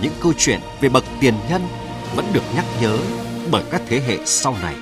những câu chuyện về bậc tiền nhân vẫn được nhắc nhớ bởi các thế hệ sau này.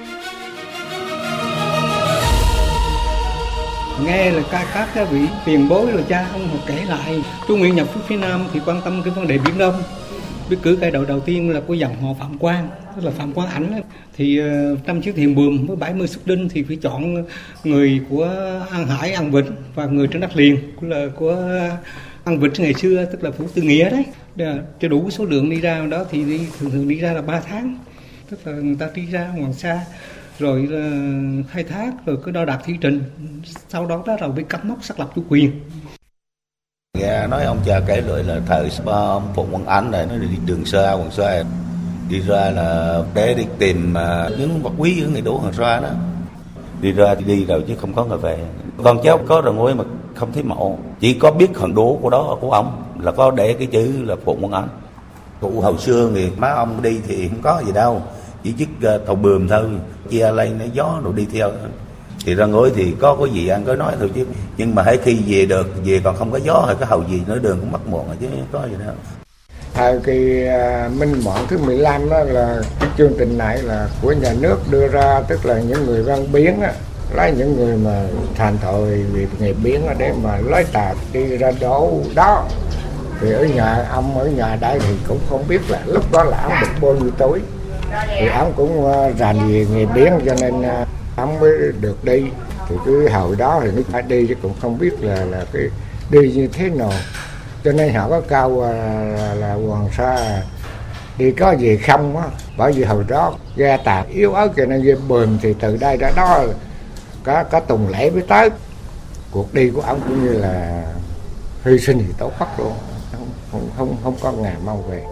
Nghe là các vị tiền bối rồi cha ông kể lại, tôi nguyện nhập phía Nam thì quan tâm cái vấn đề Biển Đông. Biết cử cai đội đầu tiên là của dòng họ Phạm Quang, tức là Phạm Quang Ảnh. Thì trong chiếc thuyền buồm với 70 xuất đinh thì phải chọn người của An Hải, An Vĩnh và người trên đất liền của An Vĩnh ngày xưa, tức là Phủ Tư Nghĩa đấy. Cho đủ số lượng đi ra đó thì thường đi ra là 3 tháng. Tức là người ta đi ra Hoàng Sa rồi khai thác rồi cứ đo đạc thị trình, sau đó rồi bị cắm mốc xác lập chủ quyền. Nghe nói ông cha kể lại là thời ông Phùng Quang Ảnh này nó đi Trường Sa, Hoàng Sa đi ra là để đi tìm những vật quý ở ngày đổ Hoàng Sa đó. Đi ra thì đi rồi chứ không có người về. Con cháu có rồi ngồi mà không thấy mộ, chỉ có biết hòn đố của đó của ông là có để cái chữ là Phùng Quang Ảnh. Cụ hồi xưa thì má ông đi thì không có gì đâu, chỉ chiếc tàu buồm thôi, chia lên nó gió rồi đi theo. Thì ra ngồi thì có gì ăn có nói thôi chứ. Nhưng mà hãy khi về được, về còn không có gió hay có hầu gì nữa đường cũng mất muộn rồi chứ có gì đâu. Thời kỳ Minh Mạng thứ 15 đó là cái chương trình này là của nhà nước đưa ra, tức là những người ven biển á, lấy những người mà thành thòi về nghề biển để mà lấy tạc đi ra đổ đó. Thì ở nhà đây thì cũng không biết là lúc đó là ông được bao nhiêu tuổi. Thì ông cũng rành về nghề biển cho nên ông mới được đi. Thì cái hồi đó thì nó đi chứ cũng không biết là cái đi như thế nào. Cho nên họ có câu là Hoàng Sa đi có gì không á. Bởi vì hồi đó ghe tạc yếu ớt cho nên ghe buồm thì từ đây ra đó có tuần lễ mới tới. Cuộc đi của ông cũng như là hy sinh thì tốt mất luôn, không có ngày mau về.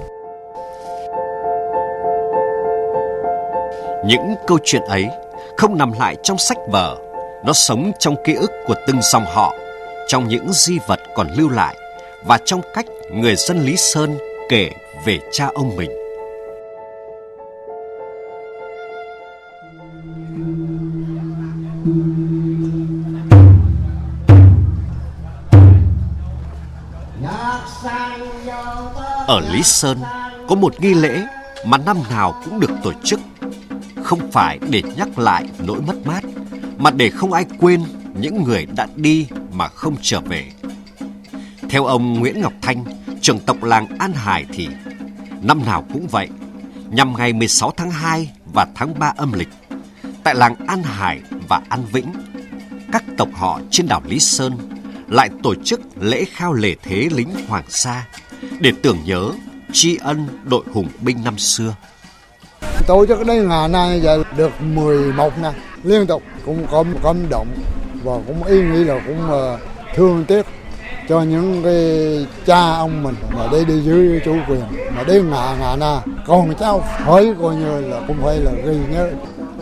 Những câu chuyện ấy không nằm lại trong sách vở, nó sống trong ký ức của từng dòng họ, trong những di vật còn lưu lại và trong cách người dân Lý Sơn kể về cha ông mình. Ở Lý Sơn có một nghi lễ mà năm nào cũng được tổ chức, không phải để nhắc lại nỗi mất mát, mà để không ai quên những người đã đi mà không trở về. Theo ông Nguyễn Ngọc Thanh, trưởng tộc làng An Hải thì năm nào cũng vậy, nhằm ngày 16 tháng 2 và tháng 3 âm lịch, tại làng An Hải và An Vĩnh, các tộc họ trên đảo Lý Sơn lại tổ chức lễ khao lễ thế lính Hoàng Sa để tưởng nhớ, tri ân đội hùng binh năm xưa. Tổ chức đến ngày nay giờ được 11 năm liên tục, cũng có cảm động và cũng ý nghĩ là cũng thương tiếc cho những cái cha ông mình mà đi dưới chủ quyền, mà đến ngày nay con cháu hỏi coi như là cũng phải là ghi nhớ.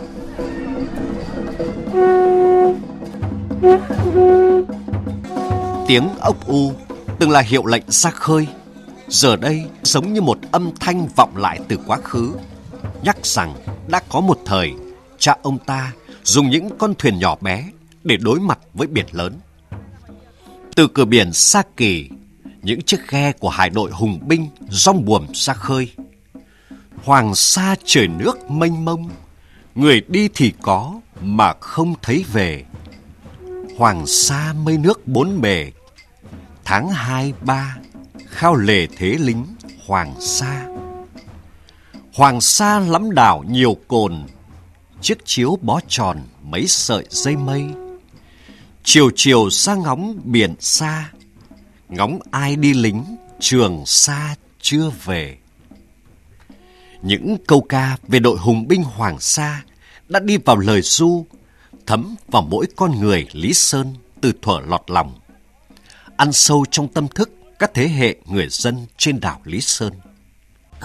Tiếng ốc u từng là hiệu lệnh ra khơi, giờ đây giống như một âm thanh vọng lại từ quá khứ, nhắc rằng đã có một thời cha ông ta dùng những con thuyền nhỏ bé để đối mặt với biển lớn. Từ cửa biển Sa Kỳ, những chiếc ghe của hải đội hùng binh rong buồm ra khơi. Hoàng Sa trời nước mênh mông, người đi thì có mà không thấy về. Hoàng Sa mây nước bốn bề, tháng 2, 3 khao lề thế lính Hoàng Sa. Hoàng Sa lắm đảo nhiều cồn, chiếc chiếu bó tròn mấy sợi dây mây. Chiều chiều ra ngóng biển xa, ngóng ai đi lính Trường Sa chưa về. Những câu ca về đội hùng binh Hoàng Sa đã đi vào lời ru, thấm vào mỗi con người Lý Sơn từ thuở lọt lòng, ăn sâu trong tâm thức các thế hệ người dân trên đảo Lý Sơn.